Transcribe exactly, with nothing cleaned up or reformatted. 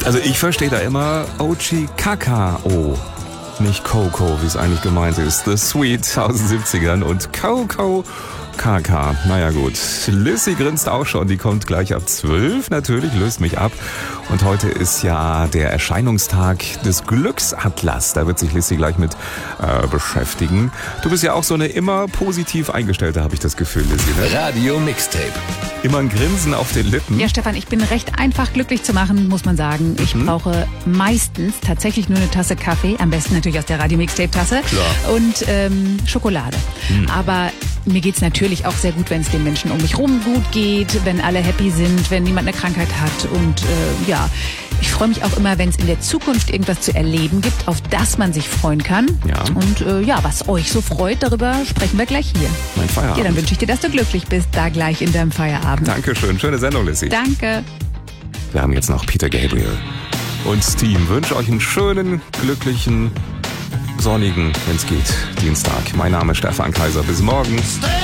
Also ich verstehe da immer O G Kakao. Nicht Coco, wie es eigentlich gemeint ist. The Sweet aus den siebzigern und Coco K K. Naja gut, Lissy grinst auch schon, die kommt gleich ab zwölf, natürlich, löst mich ab. Und heute ist ja der Erscheinungstag des Glücksatlas, da wird sich Lissy gleich mit äh, beschäftigen. Du bist ja auch so eine immer positiv eingestellte, habe ich das Gefühl, Lissy, ne? Radio Mixtape. Immer ein Grinsen auf den Lippen. Ja, Stefan, ich bin recht einfach glücklich zu machen, muss man sagen. Ich mhm. brauche meistens tatsächlich nur eine Tasse Kaffee, am besten natürlich aus der Radio Mixtape Tasse. Klar. Und ähm, Schokolade. Mhm. Aber mir geht's natürlich auch sehr gut, wenn es den Menschen um mich rum gut geht, wenn alle happy sind, wenn niemand eine Krankheit hat. Und äh, ja, ich freue mich auch immer, wenn es in der Zukunft irgendwas zu erleben gibt, auf das man sich freuen kann. Ja. Und äh, ja, was euch so freut, darüber sprechen wir gleich hier. Mein Feierabend. Ja, dann wünsche ich dir, dass du glücklich bist, da gleich in deinem Feierabend. Dankeschön, schöne Sendung, Lissy. Danke. Wir haben jetzt noch Peter Gabriel und Steam. Wünsche euch einen schönen, glücklichen, sonnigen, wenn es geht, Dienstag. Mein Name ist Stefan Kaiser. Bis morgen.